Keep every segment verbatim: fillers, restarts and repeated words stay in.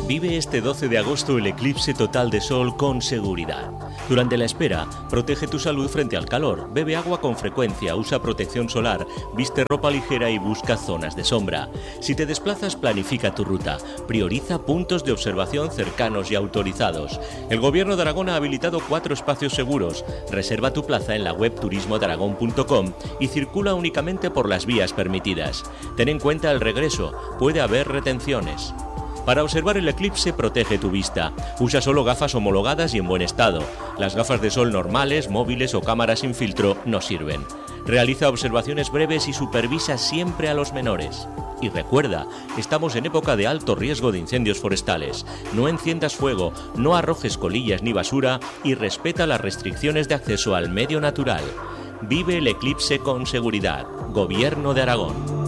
Vive este doce de agosto el eclipse total de sol con seguridad. Durante la espera, protege tu salud frente al calor, bebe agua con frecuencia, usa protección solar, viste ropa ligera y busca zonas de sombra. Si te desplazas, planifica tu ruta, prioriza puntos de observación cercanos y autorizados. El Gobierno de Aragón ha habilitado cuatro espacios seguros. Reserva tu plaza en la web turismo de aragón punto com y circula únicamente por las vías permitidas. Ten en cuenta el regreso, puede haber retenciones. Para observar el eclipse, protege tu vista. Usa solo gafas homologadas y en buen estado. Las gafas de sol normales, móviles o cámaras sin filtro no sirven. Realiza observaciones breves y supervisa siempre a los menores. Y recuerda, estamos en época de alto riesgo de incendios forestales. No enciendas fuego, no arrojes colillas ni basura y respeta las restricciones de acceso al medio natural. Vive el eclipse con seguridad. Gobierno de Aragón.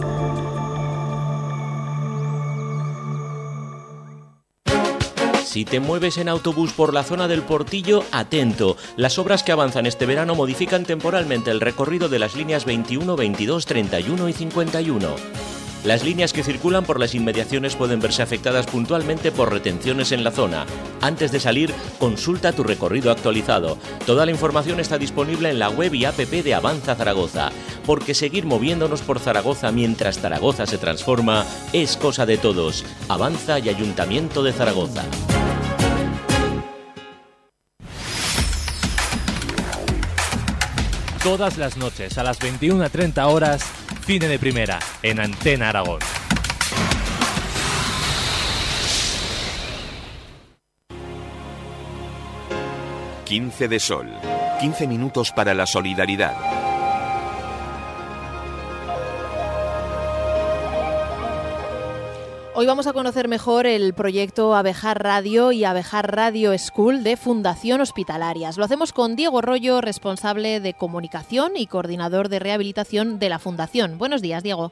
Si te mueves en autobús por la zona del Portillo, atento. Las obras que avanzan este verano modifican temporalmente el recorrido de las líneas veintiuno, veintidós, treinta y uno y cincuenta y uno. Las líneas que circulan por las inmediaciones pueden verse afectadas puntualmente por retenciones en la zona. Antes de salir, consulta tu recorrido actualizado. Toda la información está disponible en la web y app de Avanza Zaragoza, porque seguir moviéndonos por Zaragoza mientras Zaragoza se transforma es cosa de todos. Avanza y Ayuntamiento de Zaragoza. Todas las noches a las veintiuna treinta horas, Cine de Primera, en Antena Aragón. quince de sol. quince minutos para la solidaridad. Hoy vamos a conocer mejor el proyecto Abejar Radio y Abejar Radio School de Fundación Hospitalarias. Lo hacemos con Diego Rollo, responsable de comunicación y coordinador de rehabilitación de la Fundación. Buenos días, Diego.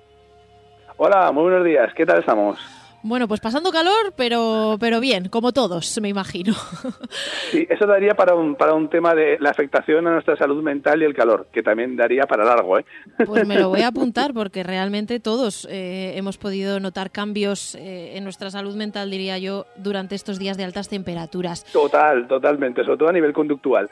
Hola, muy buenos días. ¿Qué tal estamos? Bueno, pues pasando calor, pero pero bien, como todos, me imagino. Sí, eso daría para un para un tema de la afectación a nuestra salud mental y el calor, que también daría para largo, ¿eh? Pues me lo voy a apuntar, porque realmente todos eh, hemos podido notar cambios eh, en nuestra salud mental, diría yo, durante estos días de altas temperaturas. Total, totalmente, sobre todo a nivel conductual.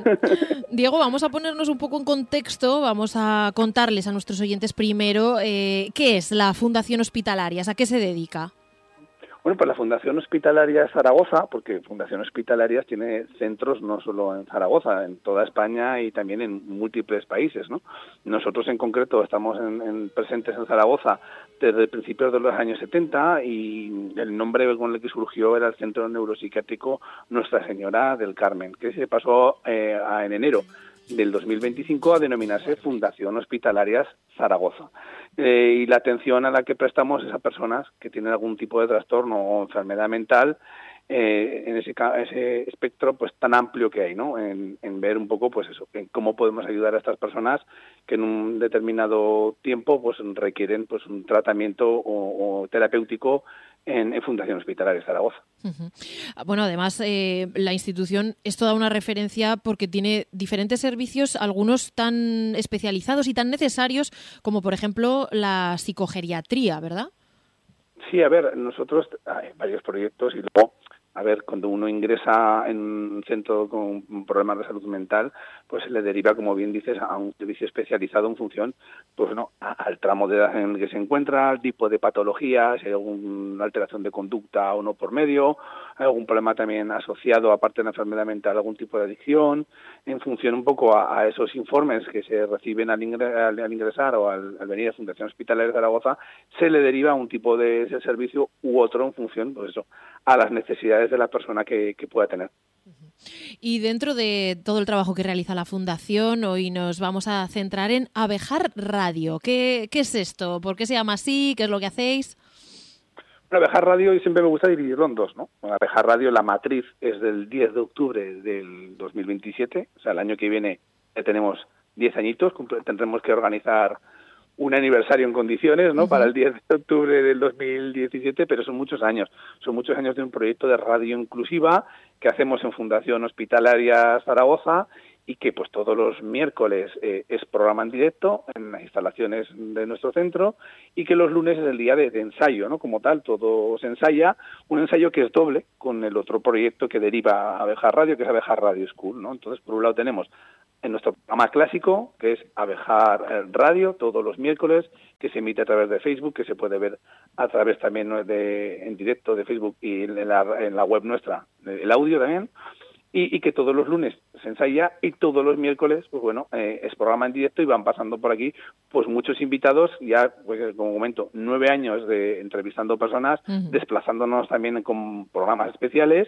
Diego, vamos a ponernos un poco en contexto, vamos a contarles a nuestros oyentes primero eh, qué es la Fundación Hospitalarias, a qué se dedica. Bueno, pues la Fundación Hospitalaria Zaragoza, porque Fundación Hospitalarias tiene centros no solo en Zaragoza, en toda España y también en múltiples países, ¿no? Nosotros en concreto estamos en, en, presentes en Zaragoza desde principios de los años setenta y el nombre con el que surgió era el Centro Neuropsiquiátrico Nuestra Señora del Carmen, que se pasó eh, a, en enero del dos mil veinticinco a denominarse Fundación Hospitalarias Zaragoza. Eh, y la atención a la que prestamos es a personas que tienen algún tipo de trastorno o enfermedad mental eh, en ese, ese espectro pues tan amplio que hay, ¿no? En, en ver un poco pues eso, en cómo podemos ayudar a estas personas que en un determinado tiempo pues requieren pues un tratamiento o, o terapéutico en, en Fundación Hospitalaria Zaragoza. Uh-huh. Bueno, además eh, la institución es toda una referencia porque tiene diferentes servicios, algunos tan especializados y tan necesarios como por ejemplo la psicogeriatría, ¿verdad? Sí, a ver, nosotros hay varios proyectos y luego, a ver, cuando uno ingresa en un centro con problemas de salud mental, pues se le deriva, como bien dices, a un servicio especializado en función, pues no, al tramo de edad en el que se encuentra, al tipo de patología, si hay alguna alteración de conducta o no por medio, hay algún problema también asociado, aparte de la enfermedad mental, algún tipo de adicción, en función un poco a, a esos informes que se reciben al, ingre, al, al ingresar o al, al venir a Fundación Hospitalaria de Zaragoza, se le deriva un tipo de ese servicio u otro en función, pues eso, a las necesidades de la persona que, que pueda tener. Y dentro de todo el trabajo que realiza la Fundación, hoy nos vamos a centrar en Abejar Radio. ¿Qué, qué es esto? ¿Por qué se llama así? ¿Qué es lo que hacéis? Bueno, Abejar Radio, y siempre me gusta dividirlo en dos, ¿no? Bueno, Abejar Radio, la matriz es del diez de octubre del dos mil veintisiete, o sea, el año que viene ya tenemos diez añitos, tendremos que organizar un aniversario en condiciones, ¿no? Uh-huh. Para el diez de octubre del dos mil diecisiete, pero son muchos años. Son muchos años de un proyecto de radio inclusiva que hacemos en Fundación Hospitalaria Zaragoza y que pues todos los miércoles eh, es programa en directo en las instalaciones de nuestro centro y que los lunes es el día de, de ensayo, ¿no? Como tal, todo se ensaya, un ensayo que es doble con el otro proyecto que deriva a Abejar Radio, que es Abejar Radio School, ¿no? Entonces, por un lado tenemos en nuestro programa clásico, que es Abejar Radio, todos los miércoles, que se emite a través de Facebook, que se puede ver a través también de en directo de Facebook y en la, en la web nuestra, el audio también, y, y que todos los lunes se ensaya y todos los miércoles, pues bueno, eh, es programa en directo y van pasando por aquí pues muchos invitados, ya, pues como comento, nueve años de entrevistando personas, uh-huh. desplazándonos también con programas especiales.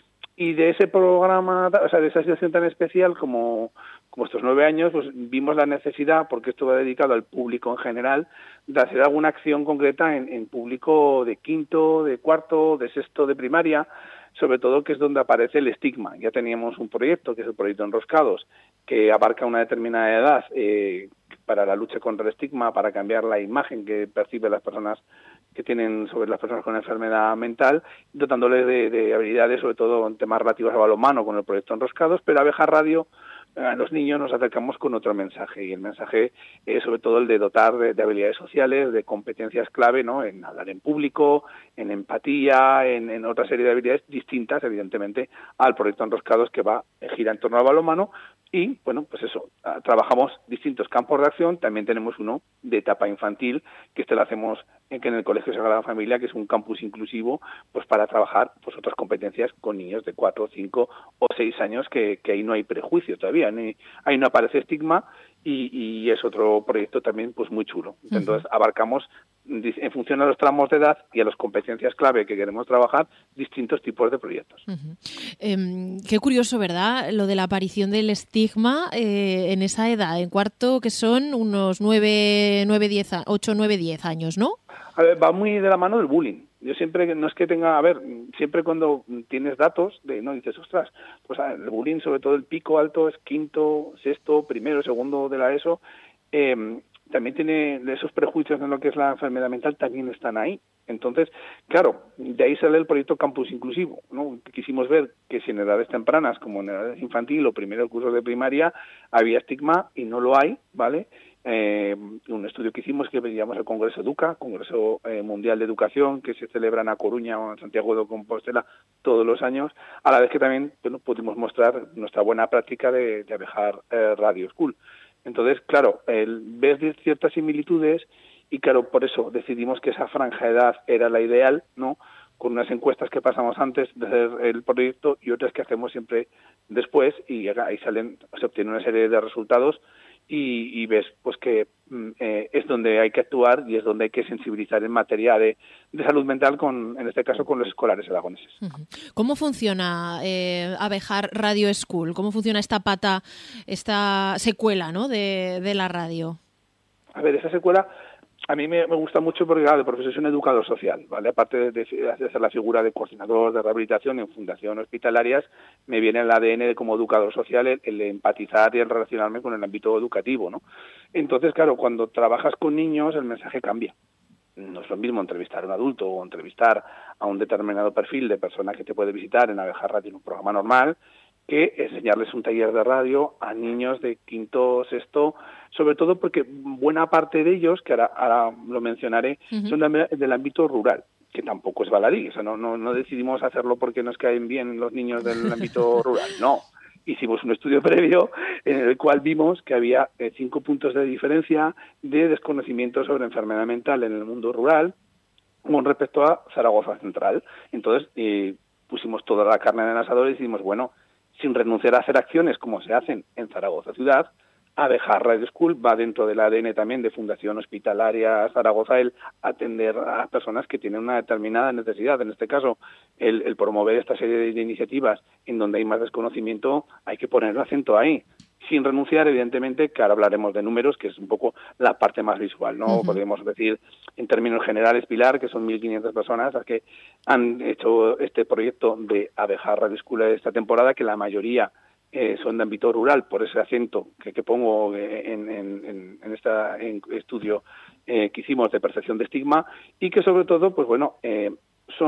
Y de ese programa, o sea, de esa situación tan especial como, como estos nueve años, pues vimos la necesidad, porque esto va dedicado al público en general, de hacer alguna acción concreta en, en público de quinto, de cuarto, de sexto, de primaria, sobre todo que es donde aparece el estigma. Ya teníamos un proyecto, que es el proyecto Enroscados, que abarca una determinada edad eh, para la lucha contra el estigma, para cambiar la imagen que perciben las personas que tienen sobre las personas con enfermedad mental, dotándoles de, de habilidades, sobre todo en temas relativos a balonmano, con el proyecto Enroscados, pero Abejar Radio, a los niños nos acercamos con otro mensaje, y el mensaje es sobre todo el de dotar de, de habilidades sociales, de competencias clave, ¿no? En hablar en público, en empatía, en, en otra serie de habilidades distintas, evidentemente, al proyecto Enroscados, que va gira en torno al balonmano. Y, bueno, pues eso, trabajamos distintos campos de acción. También tenemos uno de etapa infantil, que este lo hacemos en, que en el Colegio Sagrada Familia, que es un campus inclusivo, pues para trabajar pues otras competencias con niños de cuatro, cinco o seis años, que, que ahí no hay prejuicio todavía, ni, ahí no aparece estigma, y, y es otro proyecto también pues muy chulo. Entonces, uh-huh. abarcamos, en función a los tramos de edad y a las competencias clave que queremos trabajar, distintos tipos de proyectos. Uh-huh. Eh, qué curioso, ¿verdad?, lo de la aparición del estigma eh, en esa edad, en cuarto, que son unos nueve, nueve, diez, ocho, nueve, diez años, ¿no? A ver, va muy de la mano del bullying. Yo siempre, no es que tenga, a ver, siempre cuando tienes datos, de no dices, ostras, pues el bullying, sobre todo el pico alto, es quinto, sexto, primero, segundo de la ESO, eh, también tiene esos prejuicios en lo que es la enfermedad mental, también están ahí. Entonces, claro, de ahí sale el proyecto Campus Inclusivo, ¿no? Quisimos ver que si en edades tempranas, como en edades infantil o primero curso de primaria, había estigma y no lo hay, ¿vale? Eh, un estudio que hicimos que veíamos el Congreso Educa, Congreso eh, Mundial de Educación, que se celebra en A Coruña o en Santiago de Compostela todos los años, a la vez que también, bueno, pudimos mostrar nuestra buena práctica de, de Abejar eh, Radio School. Entonces, claro, el, ves ciertas similitudes y claro, por eso decidimos que esa franja de edad era la ideal, ¿no? Con unas encuestas que pasamos antes de hacer el proyecto y otras que hacemos siempre después, y ahí salen, se obtiene una serie de resultados. Y, y ves pues que eh, es donde hay que actuar y es donde hay que sensibilizar en materia de, de salud mental, con en este caso con los escolares aragoneses. ¿Cómo funciona eh, Abejar Radio School? ¿Cómo funciona esta pata, esta secuela, ¿no?, de, de la radio? A ver, esa secuela a mí me, me gusta mucho porque, claro, de profesión es un educador social, ¿vale? Aparte de, de, de hacer la figura de coordinador de rehabilitación en fundaciones hospitalarias, me viene el A D N de como educador social el, el empatizar y el relacionarme con el ámbito educativo, ¿no? Entonces, claro, cuando trabajas con niños el mensaje cambia. No es lo mismo entrevistar a un adulto o entrevistar a un determinado perfil de persona que te puede visitar en Abejar Radio en un programa normal, que enseñarles un taller de radio a niños de quinto, sexto, sobre todo porque buena parte de ellos, que ahora, ahora lo mencionaré, uh-huh. son del, del ámbito rural, que tampoco es baladí. O sea, no, no, no decidimos hacerlo porque nos caen bien los niños del ámbito rural, no. Hicimos un estudio previo en el cual vimos que había eh, cinco puntos de diferencia de desconocimiento sobre enfermedad mental en el mundo rural con respecto a Zaragoza Central. Entonces, eh, pusimos toda la carne en el asador y decimos, bueno, sin renunciar a hacer acciones como se hacen en Zaragoza Ciudad, Abejar Radio School va dentro del A D N también de Fundación Hospitalaria Zaragoza el atender a personas que tienen una determinada necesidad. En este caso, el, el promover esta serie de, de iniciativas en donde hay más desconocimiento, hay que poner el acento ahí. Sin renunciar, evidentemente, que ahora hablaremos de números, que es un poco la parte más visual, ¿no? Uh-huh. Podríamos decir, en términos generales, Pilar, que son mil quinientas personas las que han hecho este proyecto de Abejar Radio School esta temporada, que la mayoría eh, son de ámbito rural, por ese acento que, que pongo en, en, en este estudio eh, que hicimos de percepción de estigma, y que sobre todo, pues bueno, eh, son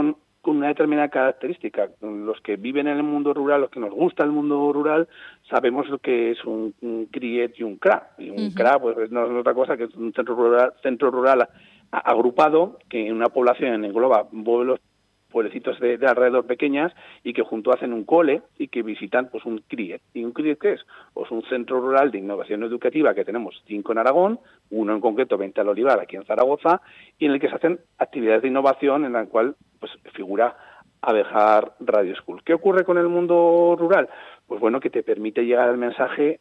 con una determinada característica. Los que viven en el mundo rural, los que nos gusta el mundo rural, sabemos lo que es un, un criet y un C R A. Y un uh-huh. C R A pues no es otra cosa que es un centro rural, centro rural agrupado que en una población engloba pueblos pueblecitos de, de alrededor pequeñas y que junto hacen un cole y que visitan pues un criet. ¿Y un criet qué es? Pues un centro rural de innovación educativa que tenemos cinco en Aragón, uno en concreto, Venta al Olivar, aquí en Zaragoza, y en el que se hacen actividades de innovación en la cual pues figura Abejar Radio School. ¿Qué ocurre con el mundo rural? Pues bueno, que te permite llegar el mensaje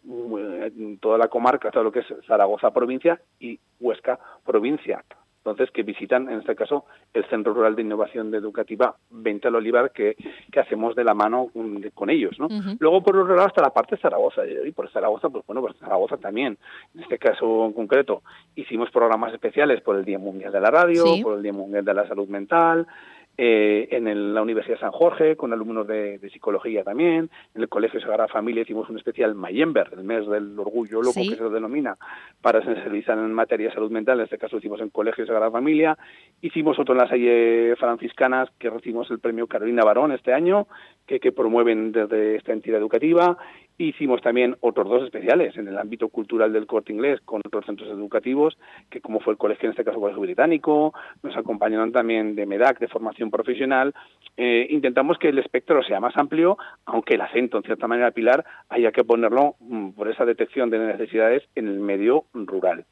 en toda la comarca, todo lo que es Zaragoza provincia y Huesca provincia. Entonces, que visitan, en este caso, el Centro Rural de Innovación Educativa Venta al Olivar, que, que hacemos de la mano con, con ellos, ¿no? Uh-huh. Luego, por otro lado, hasta la parte de Zaragoza. Y por Zaragoza, pues bueno, pues Zaragoza también. En este caso en concreto, hicimos programas especiales por el Día Mundial de la Radio, sí. por el Día Mundial de la Salud Mental, Eh, en el, la Universidad de San Jorge, con alumnos de, de psicología también. En el Colegio Sagrada Familia hicimos un especial Mayember, el mes del orgullo loco, ¿sí? que se lo denomina, para sensibilizar en materia de salud mental. En este caso lo hicimos en Colegio Sagrada Familia. Hicimos otro en las Salle franciscanas, que recibimos el premio Carolina Barón este año, que, que promueven desde esta entidad educativa. Hicimos también otros dos especiales en el ámbito cultural del Corte Inglés con otros centros educativos, que como fue el colegio, en este caso el Colegio Británico, nos acompañaron también de MEDAC, de formación profesional. Eh, intentamos que el espectro sea más amplio, aunque el acento, en cierta manera, Pilar, haya que ponerlo mm, por esa detección de necesidades en el medio rural.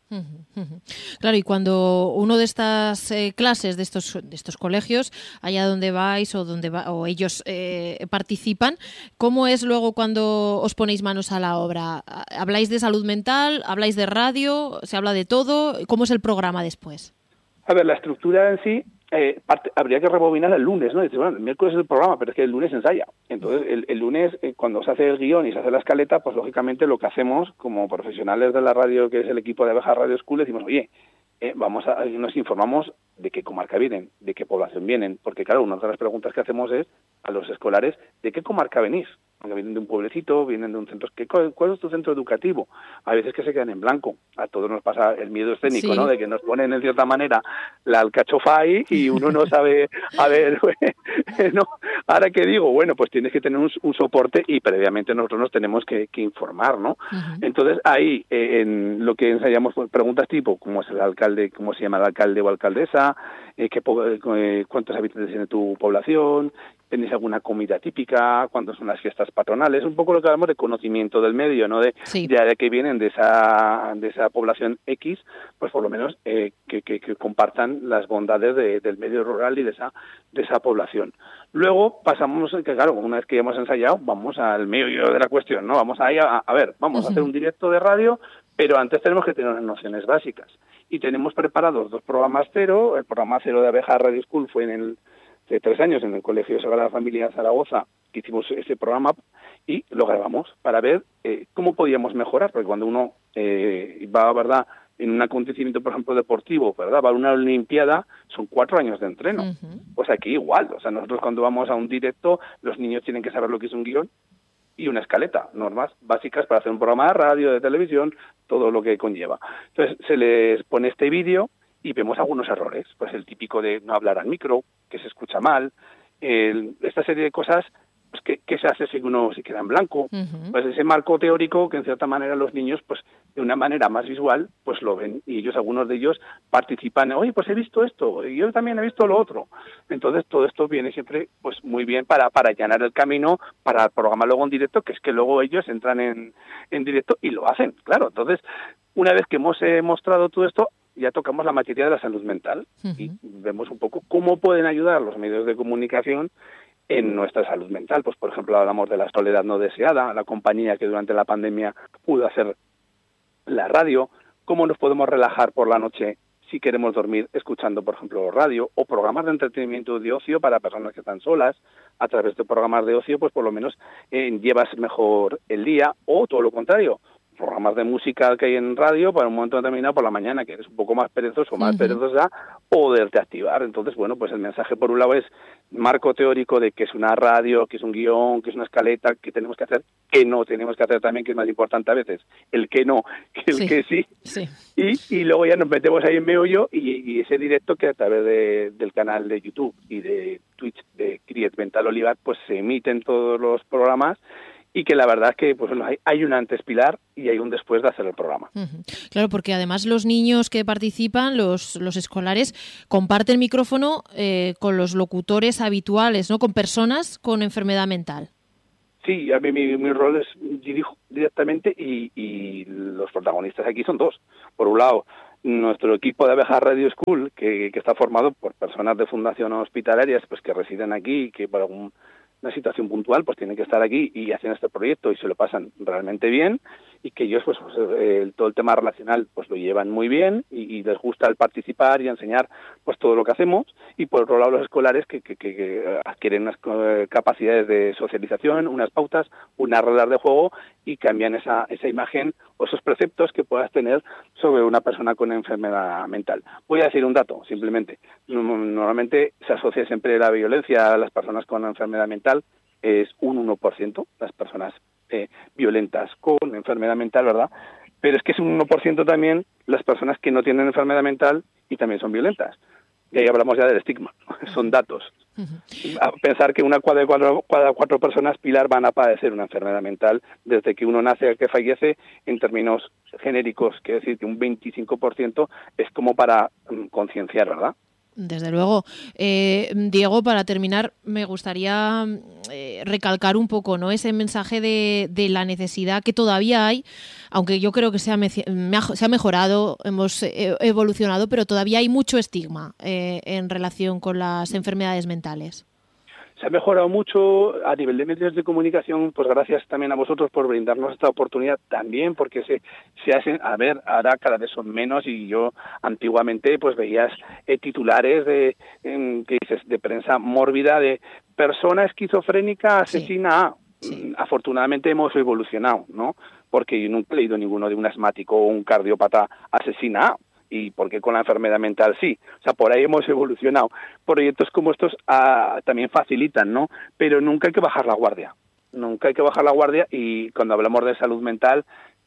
Claro, y cuando uno de estas eh, clases, de estos de estos colegios, allá donde vais o donde va, o ellos eh, participan, ¿cómo es luego cuando os ponéis manos a la obra? ¿Habláis de salud mental? ¿Habláis de radio? ¿Se habla de todo? ¿Cómo es el programa después? A ver, la estructura en sí, eh, parte, habría que rebobinar el lunes, ¿no? Dice, bueno, el miércoles es el programa, pero es que el lunes ensaya. Entonces, el, el lunes, eh, cuando se hace el guión y se hace la escaleta, pues lógicamente lo que hacemos como profesionales de la radio, que es el equipo de Abejar Radio School, decimos, oye, eh, vamos a, nos informamos de qué comarca vienen, de qué población vienen, porque claro, una de las preguntas que hacemos es a los escolares, ¿de qué comarca venís? Porque vienen de un pueblecito, vienen de un centro. ¿Qué, ¿Cuál es tu centro educativo? A veces que se quedan en blanco. A todos nos pasa el miedo escénico, sí. ¿no? De que nos ponen, en cierta manera, la alcachofa ahí y uno no sabe, a ver, ¿no? Ahora qué digo, bueno, pues tienes que tener un, un soporte y previamente nosotros nos tenemos que, que informar, ¿no? Uh-huh. Entonces, ahí, eh, en lo que ensayamos, preguntas tipo, ¿cómo es el alcalde, cómo se llama el alcalde o alcaldesa? Eh, qué, eh, ¿Cuántos habitantes tiene tu población? ¿Tenéis alguna comida típica? ¿Cuándo son las fiestas patronales? Un poco lo que hablamos de conocimiento del medio, ¿no? De, sí. de, de que vienen de esa de esa población X, pues por lo menos eh, que, que, que compartan las bondades de, del medio rural y de esa de esa población. Luego pasamos, que claro, una vez que ya hemos ensayado, vamos al medio de la cuestión, ¿no? Vamos ahí a, a ver, vamos uh-huh. a hacer un directo de radio, pero antes tenemos que tener unas nociones básicas. Y tenemos preparados dos programas cero. El programa cero de Abejar Radio School fue en el de tres años en el Colegio Sagrada Familia de Zaragoza, que hicimos ese programa y lo grabamos para ver eh, cómo podíamos mejorar, porque cuando uno eh, va, ¿verdad?, en un acontecimiento, por ejemplo, deportivo, ¿verdad?, va a una olimpiada, son cuatro años de entreno. Uh-huh. Pues aquí igual, o sea, nosotros cuando vamos a un directo, los niños tienen que saber lo que es un guión y una escaleta, normas básicas para hacer un programa de radio, de televisión, todo lo que conlleva. Entonces, se les pone este vídeo y vemos algunos errores, pues el típico de no hablar al micro, que se escucha mal, el, esta serie de cosas pues que, que se hace si uno se queda en blanco, uh-huh. pues ese marco teórico que en cierta manera los niños pues de una manera más visual pues lo ven y ellos, algunos de ellos participan, oye pues he visto esto y yo también he visto lo otro. Entonces todo esto viene siempre pues muy bien para, para allanar el camino para el programa luego en directo, que es que luego ellos entran en, en directo y lo hacen, claro. Entonces una vez que hemos eh, mostrado todo esto, ya tocamos la materia de la salud mental uh-huh. y vemos un poco cómo pueden ayudar los medios de comunicación en nuestra salud mental. Pues, por ejemplo, hablamos de la soledad no deseada, la compañía que durante la pandemia pudo hacer la radio, cómo nos podemos relajar por la noche si queremos dormir escuchando, por ejemplo, radio, o programas de entretenimiento de ocio para personas que están solas. A través de programas de ocio, pues por lo menos eh, llevas mejor el día, o todo lo contrario, programas de música que hay en radio para un momento determinado por la mañana, que eres un poco más perezoso, más uh-huh. perezosa, poderte activar. Entonces, bueno, pues el mensaje por un lado es marco teórico de que es una radio, que es un guión, que es una escaleta, que tenemos que hacer, que no tenemos que hacer también, que es más importante a veces, el que no, que el sí. que sí. sí. Y, y luego ya nos metemos ahí en meollo y, y ese directo que a través de, del canal de YouTube y de Twitch de Hospital Olivar pues se emiten todos los programas y que la verdad es que pues hay, hay un antes, Pilar, y hay un después de hacer el programa. Uh-huh. Claro, porque además los niños que participan, los, los escolares, comparten micrófono eh, con los locutores habituales, ¿no? Con personas con enfermedad mental. Sí, a mí mi, mi rol es dirijo directamente y, y los protagonistas aquí son dos. Por un lado, nuestro equipo de Abejar Radio School, que, que está formado por personas de fundación hospitalarias pues que residen aquí y que por algún una situación puntual, pues tienen que estar aquí y hacen este proyecto y se lo pasan realmente bien y que ellos, pues, pues eh, todo el tema relacional, pues lo llevan muy bien y, y les gusta el participar y enseñar, pues todo lo que hacemos. Y por otro lado los escolares que, que, que, que adquieren unas eh, capacidades de socialización, unas pautas, unas reglas de juego y cambian esa esa imagen o esos preceptos que puedas tener sobre una persona con enfermedad mental. Voy a decir un dato, simplemente. Normalmente se asocia siempre la violencia a las personas con enfermedad mental, es un uno por ciento, las personas eh, violentas con enfermedad mental, ¿verdad? Pero es que es un uno por ciento también las personas que no tienen enfermedad mental y también son violentas. Y ahí hablamos ya del estigma, son datos. Uh-huh. A pensar que una cada cuatro, cada cuatro personas, Pilar, van a padecer una enfermedad mental desde que uno nace a que fallece, en términos genéricos, quiere decir que un veinticinco por ciento es como para um, concienciar, ¿verdad? Desde luego. Eh, Diego, para terminar, me gustaría eh, recalcar un poco, ¿no?, ese mensaje de, de la necesidad que todavía hay, aunque yo creo que se ha, me, se ha mejorado, hemos eh, evolucionado, pero todavía hay mucho estigma eh, en relación con las enfermedades mentales. Se ha mejorado mucho a nivel de medios de comunicación, pues gracias también a vosotros por brindarnos esta oportunidad también, porque se se hacen, a ver, ahora cada vez son menos y yo antiguamente pues veías eh, titulares de, eh, que dices, de prensa mórbida de persona esquizofrénica asesina. Sí. Sí. Afortunadamente hemos evolucionado, ¿no? Porque yo nunca he leído ninguno de un asmático o un cardiópata asesina. Y porque con la enfermedad mental sí, o sea, por ahí hemos evolucionado. Proyectos como estos ah, también facilitan, ¿no? Pero nunca hay que bajar la guardia, nunca hay que bajar la guardia y cuando hablamos de salud mental,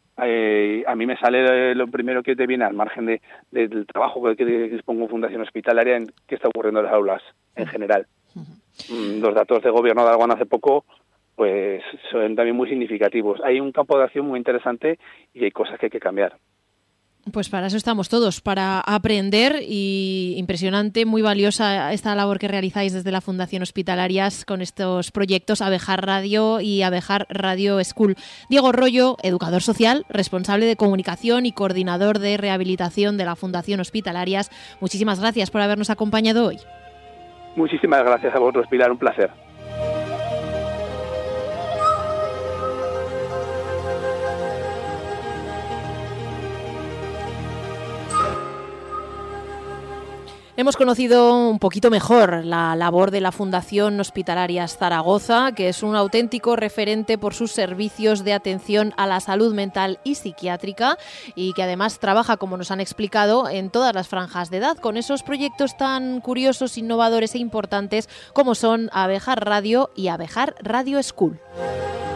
eh, a mí me sale lo primero que te viene al margen de, de, del trabajo que, que dispongo en Fundación Hospitalaria, en qué está ocurriendo en las aulas en general. Uh-huh. Los datos de gobierno de Aragón hace poco pues son también muy significativos. Hay un campo de acción muy interesante y hay cosas que hay que cambiar. Pues para eso estamos todos, para aprender, y impresionante, muy valiosa esta labor que realizáis desde la Fundación Hospitalarias con estos proyectos Abejar Radio y Abejar Radio School. Diego Rollo, educador social, responsable de comunicación y coordinador de rehabilitación de la Fundación Hospitalarias, muchísimas gracias por habernos acompañado hoy. Muchísimas gracias a vosotros, Pilar, un placer. Hemos conocido un poquito mejor la labor de la Fundación Hospitalarias Zaragoza, que es un auténtico referente por sus servicios de atención a la salud mental y psiquiátrica y que además trabaja, como nos han explicado, en todas las franjas de edad, con esos proyectos tan curiosos, innovadores e importantes como son Abejar Radio y Abejar Radio School.